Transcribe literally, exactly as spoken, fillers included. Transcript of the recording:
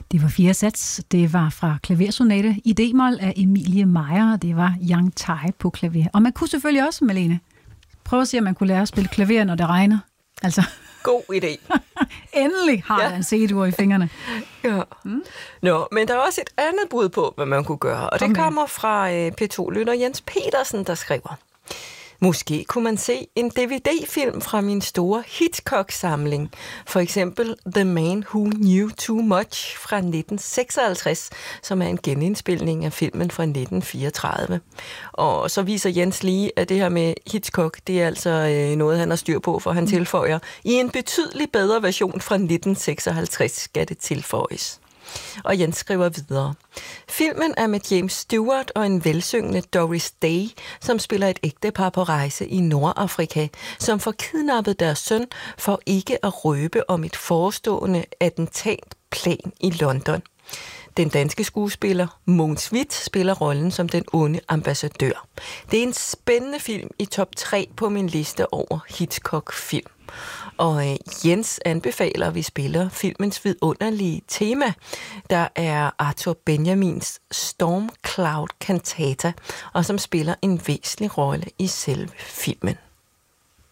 Det var fire sats. Det var fra klaversonate i D-mol af Emilie Meyer, og det var Yang Tai på klaver. Og man kunne selvfølgelig også, Malene, prøve at se, om man kunne lære at spille klaver, når det regner. Altså... God idé. Endelig har jeg ja. en C-dur i fingrene. Ja. Mm. Nå, men der er også et andet bud på, hvad man kunne gøre, og det kommer fra øh, P to-lytter Jens Petersen, der skriver: Måske kunne man se en D V D-film fra min store Hitchcock-samling. For eksempel The Man Who Knew Too Much fra nitten seksoghalvtreds, som er en genindspilning af filmen fra nitten fireogtredive. Og så viser Jens lige, at det her med Hitchcock, det er altså øh, noget, han har styr på, for han tilføjer: I en betydeligt bedre version fra nitten seksoghalvtreds skal det tilføjes. Og Jens skriver videre: Filmen er med James Stewart og en velsyngende Doris Day, som spiller et ægtepar på rejse i Nordafrika, som får kidnappet deres søn for ikke at røbe om et forestående attentatplan i London. Den danske skuespiller Mogens Wieth spiller rollen som den onde ambassadør. Det er en spændende film i top tre på min liste over Hitchcock-film. Og øh, Jens anbefaler, at vi spiller filmens vidunderlige tema, der er Arthur Benjamins Storm Cloud Cantata, og som spiller en væsentlig rolle i selve filmen.